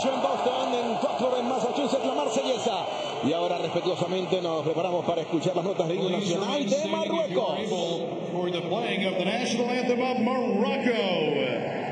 hecho en Boston, en Rockford, en Massachusetts, la marsellesa. Y ahora respetuosamente nos preparamos para escuchar las notas de himno nacional de Marruecos. For the playing of the national anthem of Morocco.